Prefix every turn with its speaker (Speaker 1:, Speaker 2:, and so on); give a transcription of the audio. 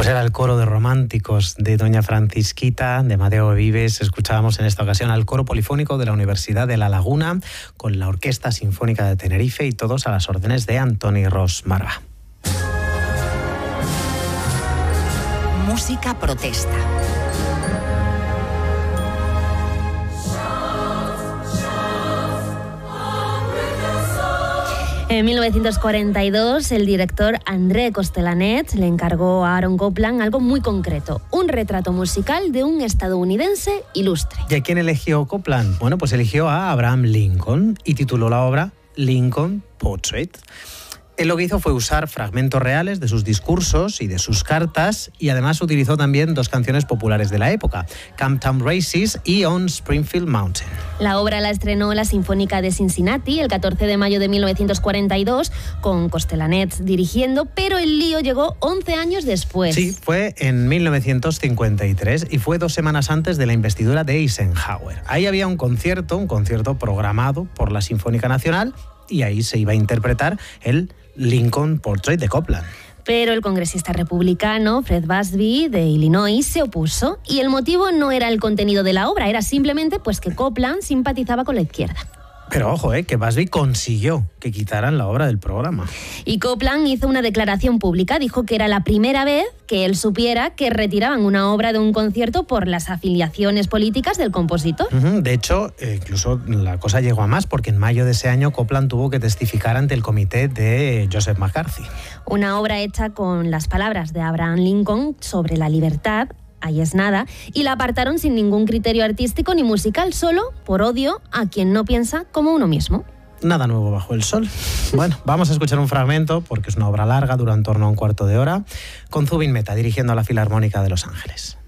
Speaker 1: Pues era el coro de románticos de Doña Francisquita, de Mateo Vives. Escuchábamos en esta ocasión al coro polifónico de la Universidad de La Laguna, con la Orquesta Sinfónica de Tenerife y todos a las órdenes de Antoni Ros Marga.
Speaker 2: Música protesta.
Speaker 3: En 1942, el director André Costelanet le encargó a Aaron Copland algo muy concreto, un retrato musical de un estadounidense ilustre.
Speaker 1: ¿Y a quién eligió Copland? Bueno, pues eligió a Abraham Lincoln y tituló la obra Lincoln Portrait. Él lo que hizo fue usar fragmentos reales de sus discursos y de sus cartas, y además utilizó también dos canciones populares de la época, Camptown Races y On Springfield Mountain.
Speaker 3: La obra la estrenó la Sinfónica de Cincinnati el 14 de mayo de 1942, con Costelanet dirigiendo, pero el lío llegó 11 años después.
Speaker 1: Sí, fue en 1953 y fue 2 semanas antes de la investidura de Eisenhower. Ahí había un concierto programado por la Sinfónica Nacional, y ahí se iba a interpretar el Lincoln Portrait de Copland.
Speaker 3: Pero el congresista republicano Fred Busby de Illinois se opuso, y el motivo no era el contenido de la obra, era simplemente pues que Copland simpatizaba con la izquierda.
Speaker 1: Pero ojo, que Busby consiguió que quitaran la obra del programa.
Speaker 3: Y Copland hizo una declaración pública, dijo que era la primera vez que él supiera que retiraban una obra de un concierto por las afiliaciones políticas del compositor.
Speaker 1: De hecho, incluso la cosa llegó a más, porque en mayo de ese año Copland tuvo que testificar ante el comité de Joseph McCarthy.
Speaker 3: Una obra hecha con las palabras de Abraham Lincoln sobre la libertad, ahí es nada, y la apartaron sin ningún criterio artístico ni musical, solo por odio a quien no piensa como uno mismo.
Speaker 1: Nada nuevo bajo el sol. Bueno, vamos a escuchar un fragmento, porque es una obra larga, dura en torno a un cuarto de hora, con Zubin Mehta dirigiendo a la Filarmónica de Los Ángeles.